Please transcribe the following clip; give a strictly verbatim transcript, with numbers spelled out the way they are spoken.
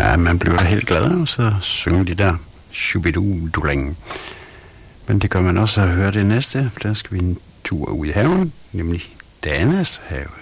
Ja, man bliver da helt glad, og så synger de der shubidu-duling. Men det gør man også at høre det næste. Der skal vi en tur ud i haven, nemlig Danas have.